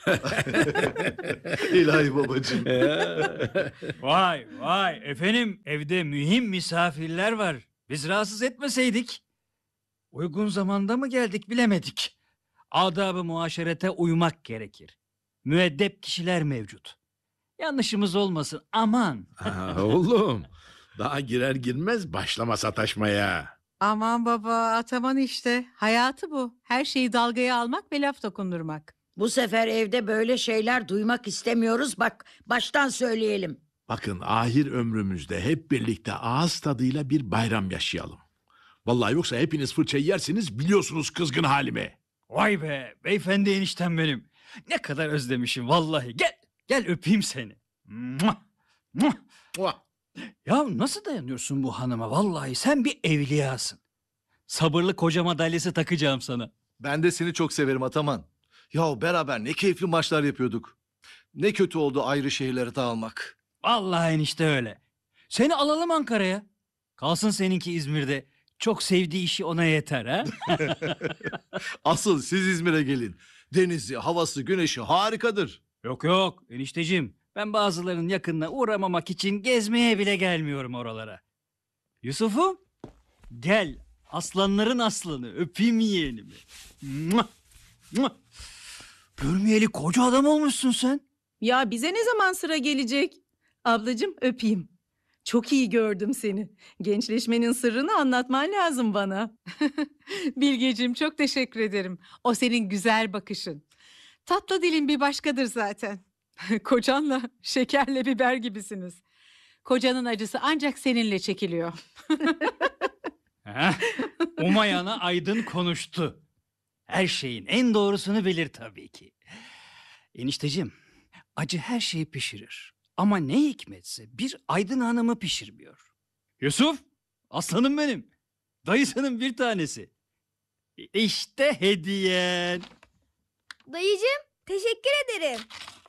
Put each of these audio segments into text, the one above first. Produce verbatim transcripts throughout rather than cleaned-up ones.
İlahi babacığım. Vay vay efendim, evde mühim misafirler var. Biz rahatsız etmeseydik. Uygun zamanda mı geldik bilemedik. Adab-ı muaşerete uymak gerekir. Müeddep kişiler mevcut. Yanlışımız olmasın aman. Aa, oğlum daha girer girmez başlama sataşmaya. Aman baba, Ataman işte. Hayatı bu. Her şeyi dalgaya almak ve laf dokundurmak. Bu sefer evde böyle şeyler duymak istemiyoruz. Bak, baştan söyleyelim. Bakın ahir ömrümüzde hep birlikte ağız tadıyla bir bayram yaşayalım. Vallahi yoksa hepiniz fırçayı yersiniz, biliyorsunuz kızgın halimi. Vay be beyefendi eniştem benim. Ne kadar özlemişim vallahi. Gel gel öpeyim seni. Muah, muah. Muah. Ya nasıl dayanıyorsun bu hanıma, vallahi sen bir evliyasın. Sabırlı koca madalyası takacağım sana. Ben de seni çok severim Ataman. Ya beraber ne keyifli maçlar yapıyorduk. Ne kötü oldu ayrı şehirlere dağılmak. Vallahi enişte öyle. Seni alalım Ankara'ya. Kalsın seninki İzmir'de. Çok sevdiği işi ona yeter ha. Asıl siz İzmir'e gelin. Denizi, havası, güneşi harikadır. Yok yok enişteciğim. Ben bazılarının yakınına uğramamak için gezmeye bile gelmiyorum oralara. Yusuf'um gel, aslanların aslanı, öpeyim yeğenimi. Muah, muah. Görmeyeli koca adam olmuşsun sen. Ya bize ne zaman sıra gelecek? Ablacığım öpeyim. Çok iyi gördüm seni. Gençleşmenin sırrını anlatman lazım bana. Bilgeciğim, çok teşekkür ederim. O senin güzel bakışın. Tatlı dilin bir başkadır zaten. Kocanla şekerle biber gibisiniz. Kocanın acısı ancak seninle çekiliyor. Heh, umayana aydın konuştu. Her şeyin en doğrusunu bilir tabii ki. Enişteciğim, acı her şeyi pişirir. Ama ne hikmetse bir aydın hanımı pişirmiyor. Yusuf, aslanım benim. Dayısının bir tanesi. İşte hediyen. Dayıcığım, teşekkür ederim.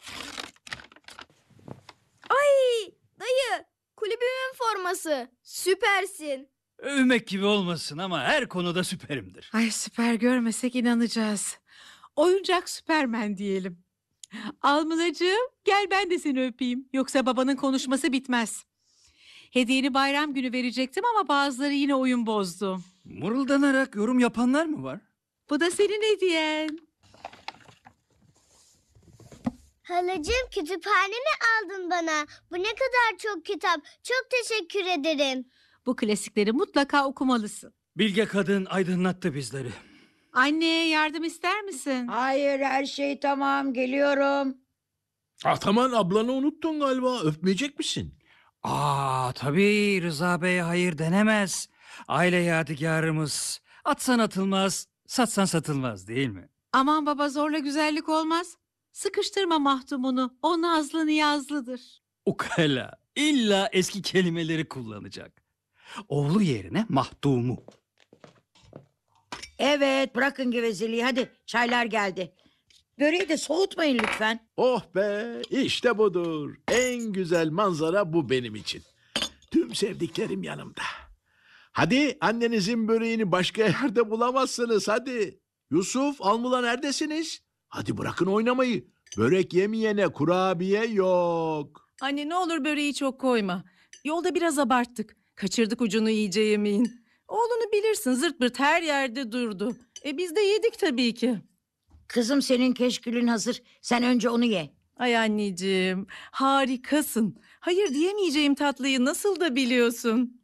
Ay, dayı, kulübümün forması. Süpersin. Övmek gibi olmasın ama her konuda süperimdir. Ay, süper görmesek inanacağız. Oyuncak Süpermen diyelim. Almılacığım, gel ben de seni öpeyim. Yoksa babanın konuşması bitmez. Hediyeni bayram günü verecektim ama bazıları yine oyun bozdu. Mırıldanarak yorum yapanlar mı var? Bu da senin hediyen. Halacığım, kütüphane mi aldın bana? Bu ne kadar çok kitap. Çok teşekkür ederim. Bu klasikleri mutlaka okumalısın. Bilge kadın aydınlattı bizleri. Anne, yardım ister misin? Hayır, her şey tamam, geliyorum. Ataman ablanı unuttun galiba, öpmeyecek misin? Aa tabii Rıza Bey hayır denemez. Aile yadigarımız. Atsan atılmaz, satsan satılmaz değil mi? Aman baba, zorla güzellik olmaz. Sıkıştırma Mahdumunu. O nazlı niyazlıdır. Ukala illa eski kelimeleri kullanacak. Oğlu yerine mahdumu. Evet, bırakın gevezeliği, hadi çaylar geldi. Böreği de soğutmayın lütfen. Oh be, işte budur. En güzel manzara bu benim için. Tüm sevdiklerim yanımda. Hadi annenizin böreğini başka yerde bulamazsınız hadi. Yusuf, Almula neredesiniz? Hadi bırakın oynamayı. Börek yemeyene kurabiye yok. Anne ne olur böreği çok koyma. Yolda biraz abarttık. Kaçırdık ucunu iyice yemeğin. Oğlunu bilirsin, zırt pırt her yerde durdu. E biz de yedik tabii ki. Kızım, senin keşkülün hazır. Sen önce onu ye. Ay anneciğim, harikasın. Hayır diyemeyeceğim tatlıyı nasıl da biliyorsun.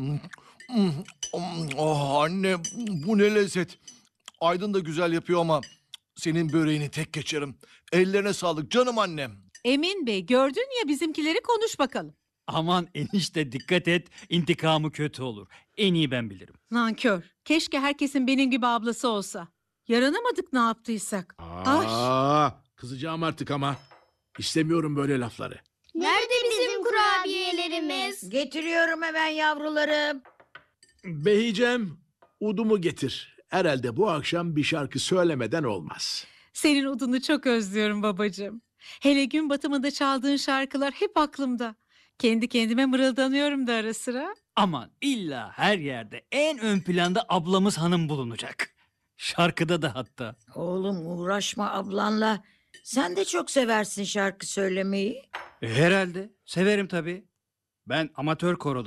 Oh anne, bu ne lezzet. Aydın da güzel yapıyor ama senin böreğini tek geçerim. Ellerine sağlık canım annem. Emin Bey, gördün ya, bizimkileri konuş bakalım. Aman enişte dikkat et, intikamı kötü olur. En iyi ben bilirim. Nankör. Keşke herkesin benim gibi ablası olsa. Yaranamadık ne yaptıysak. Ay. Aa, kızacağım artık ama. İstemiyorum böyle lafları. Nerede bizim kurabiyelerimiz? Getiriyorum hemen yavrularım. Beyicem, udumu getir. Herhalde bu akşam bir şarkı söylemeden olmaz. Senin udunu çok özlüyorum babacığım. Hele gün batımında çaldığın şarkılar hep aklımda. Kendi kendime mırıldanıyorum da ara sıra. Aman illa her yerde en ön planda ablamız hanım bulunacak. Şarkıda da hatta. Oğlum, uğraşma ablanla. Sen de çok seversin şarkı söylemeyi. E, herhalde. Severim tabii. Ben amatör koro